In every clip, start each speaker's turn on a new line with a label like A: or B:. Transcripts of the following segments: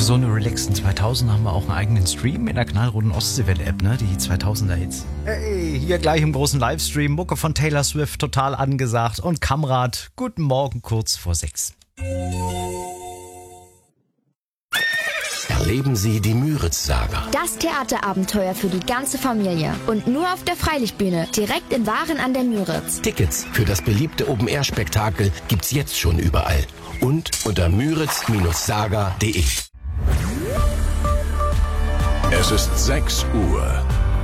A: so eine relaxten 2000 haben wir auch einen eigenen Stream in der knallroten Ostseewelle-App, ne? Die 2000er-Hits. Hey, hier gleich im großen Livestream. Mucke von Taylor Swift, total angesagt. Und Kamrat, guten Morgen, kurz vor 6.
B: Erleben Sie die Müritz-Saga.
C: Das Theaterabenteuer für die ganze Familie. Und nur auf der Freilichtbühne, direkt in Waren an der Müritz.
B: Tickets für das beliebte Open-Air-Spektakel gibt's jetzt schon überall. Und unter müritz-saga.de.
D: Es ist 6 Uhr.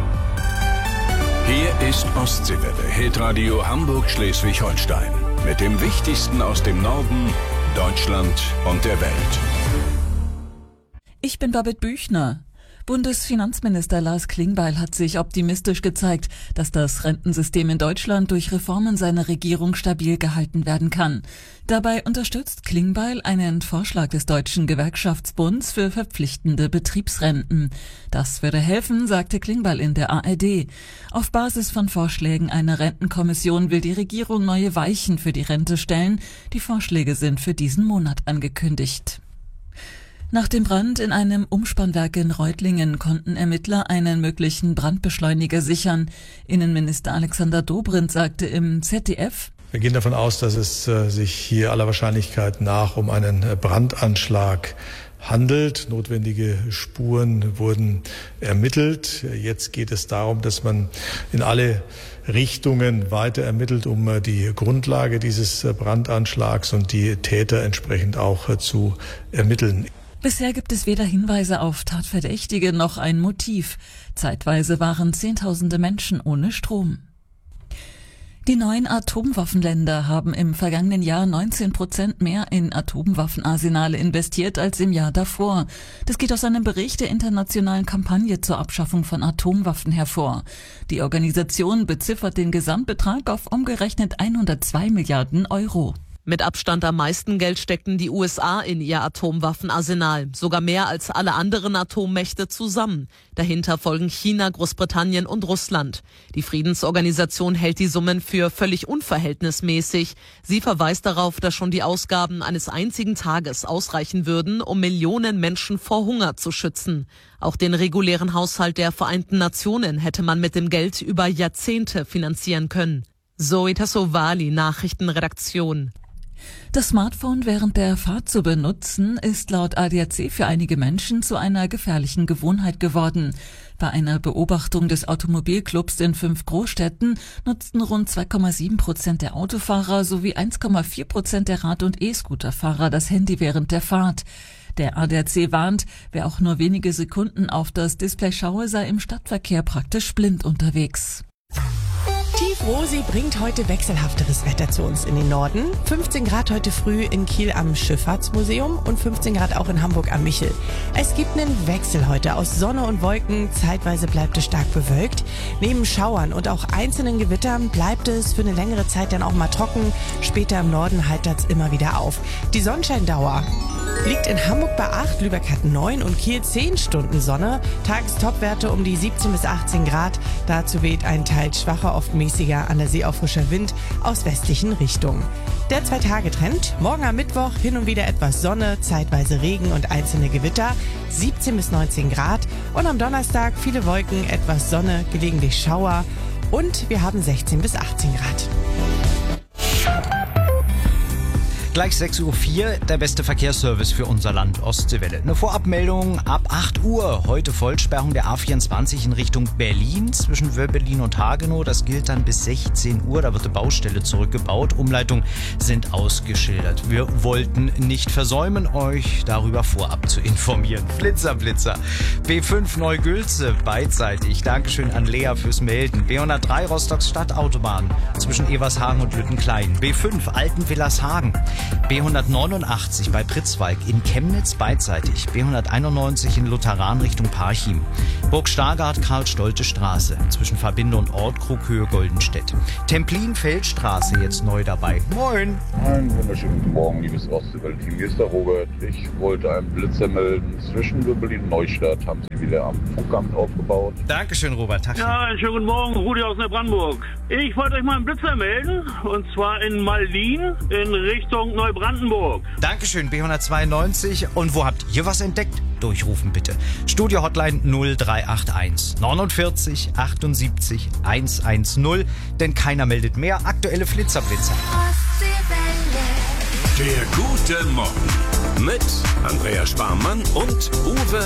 D: Hier ist Ostseewelle, Hitradio Hamburg-Schleswig-Holstein. Mit dem Wichtigsten aus dem Norden, Deutschland und der Welt.
E: Ich bin Babette Büchner. Bundesfinanzminister Lars Klingbeil hat sich optimistisch gezeigt, dass das Rentensystem in Deutschland durch Reformen seiner Regierung stabil gehalten werden kann. Dabei unterstützt Klingbeil einen Vorschlag des Deutschen Gewerkschaftsbunds für verpflichtende Betriebsrenten. Das würde helfen, sagte Klingbeil in der ARD. Auf Basis von Vorschlägen einer Rentenkommission will die Regierung neue Weichen für die Rente stellen. Die Vorschläge sind für diesen Monat angekündigt. Nach dem Brand in einem Umspannwerk in Reutlingen konnten Ermittler einen möglichen Brandbeschleuniger sichern. Innenminister Alexander Dobrindt sagte im ZDF:
F: Wir gehen davon aus, dass es sich hier aller Wahrscheinlichkeit nach um einen Brandanschlag handelt. Notwendige Spuren wurden ermittelt. Jetzt geht es darum, dass man in alle Richtungen weiter ermittelt, um die Grundlage dieses Brandanschlags und die Täter entsprechend auch zu ermitteln.
E: Bisher gibt es weder Hinweise auf Tatverdächtige noch ein Motiv. Zeitweise waren Zehntausende Menschen ohne Strom. Die neuen Atomwaffenländer haben im vergangenen Jahr 19% mehr in Atomwaffenarsenale investiert als im Jahr davor. Das geht aus einem Bericht der internationalen Kampagne zur Abschaffung von Atomwaffen hervor. Die Organisation beziffert den Gesamtbetrag auf umgerechnet 102 Milliarden Euro.
G: Mit Abstand am meisten Geld steckten die USA in ihr Atomwaffenarsenal, sogar mehr als alle anderen Atommächte zusammen. Dahinter folgen China, Großbritannien und Russland. Die Friedensorganisation hält die Summen für völlig unverhältnismäßig. Sie verweist darauf, dass schon die Ausgaben eines einzigen Tages ausreichen würden, um Millionen Menschen vor Hunger zu schützen. Auch den regulären Haushalt der Vereinten Nationen hätte man mit dem Geld über Jahrzehnte finanzieren können. Zoe Tassovali, Nachrichtenredaktion.
E: Das Smartphone während der Fahrt zu benutzen, ist laut ADAC für einige Menschen zu einer gefährlichen Gewohnheit geworden. Bei einer Beobachtung des Automobilclubs in 5 Großstädten nutzten rund 2,7% der Autofahrer sowie 1,4% der Rad- und E-Scooterfahrer das Handy während der Fahrt. Der ADAC warnt, wer auch nur wenige Sekunden auf das Display schaue, sei im Stadtverkehr praktisch blind unterwegs.
H: Tief-Rosi bringt heute wechselhafteres Wetter zu uns in den Norden. 15 Grad heute früh in Kiel am Schifffahrtsmuseum und 15 Grad auch in Hamburg am Michel. Es gibt einen Wechsel heute aus Sonne und Wolken. Zeitweise bleibt es stark bewölkt. Neben Schauern und auch einzelnen Gewittern bleibt es für eine längere Zeit dann auch mal trocken. Später im Norden heitert es immer wieder auf. Die Sonnenscheindauer liegt in Hamburg bei 8, Lübeck hat 9 und Kiel 10 Stunden Sonne. Tagestopwerte um die 17 bis 18 Grad. Dazu weht ein teils schwacher, oft mäßiger an der See auch frischer Wind aus westlichen Richtungen. Der 2-Tage-Trend: morgen am Mittwoch hin und wieder etwas Sonne, zeitweise Regen und einzelne Gewitter, 17 bis 19 Grad. Und am Donnerstag viele Wolken, etwas Sonne, gelegentlich Schauer und wir haben 16 bis 18 Grad.
A: Gleich 6.04 Uhr, der beste Verkehrsservice für unser Land Ostseewelle. Eine Vorabmeldung ab 8 Uhr. Heute Vollsperrung der A24 in Richtung Berlin zwischen Wöhr-Berlin und Hagenow. Das gilt dann bis 16 Uhr. Da wird eine Baustelle zurückgebaut. Umleitungen sind ausgeschildert. Wir wollten nicht versäumen, euch darüber vorab zu informieren. Blitzer. B5 Neugülze beidseitig. Dankeschön an Lea fürs Melden. B103 Rostocks Stadtautobahn zwischen Evershagen und Lüttenklein. B5 Altenwillershagen. B189 bei Pritzwalk in Chemnitz beidseitig. B191 in Lutheran Richtung Parchim. Burg Stargard Karl-Stolte Straße zwischen Verbinde und Ortkrug Höhe Goldenstedt. Templin-Feldstraße jetzt neu dabei. Moin!
I: Einen wunderschönen guten Morgen, liebes Ostseewelle-Team. Hier ist der Robert. Ich wollte einen Blitzer melden. Zwischen Wöhr-Berlin und Neustadt haben sie wieder am Funkamt aufgebaut.
A: Dankeschön, Robert. Tag.
J: Ja, einen schönen guten Morgen. Rudi aus Neubrandenburg. Ich wollte euch mal einen Blitzer melden. Und zwar in Malin in Richtung Punkt Neubrandenburg.
A: Dankeschön, B192. Und wo habt ihr was entdeckt? Durchrufen bitte. Studio-Hotline 0381 49 78 110. Denn keiner meldet mehr. Aktuelle Flitzerblitzer.
D: Der gute Morgen mit Andrea Sparmann und Uwe